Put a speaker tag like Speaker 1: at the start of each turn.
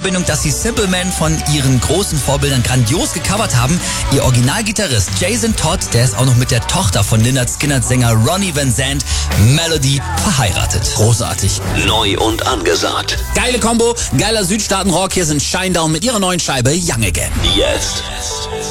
Speaker 1: Verbindung, dass sie Simple Man von ihren großen Vorbildern grandios gecovert haben. Ihr Originalgitarrist Jason Todd, der ist auch noch mit der Tochter von Lynyrd Skynyrd's Sänger Ronnie Van Zant, Melody, verheiratet. Großartig.
Speaker 2: Neu und angesagt.
Speaker 1: Geile Kombo, geiler Südstaaten-Rock. Hier sind Shinedown mit ihrer neuen Scheibe Young Again.
Speaker 2: Jetzt